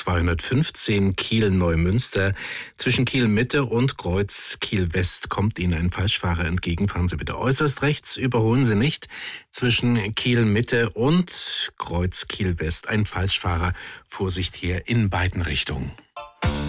215 Kiel-Neumünster. Zwischen Kiel-Mitte und Kreuz Kiel-West kommt Ihnen ein Falschfahrer entgegen. Fahren Sie bitte äußerst rechts, überholen Sie nicht. Zwischen Kiel-Mitte und Kreuz Kiel-West ein Falschfahrer. Vorsicht hier in beiden Richtungen.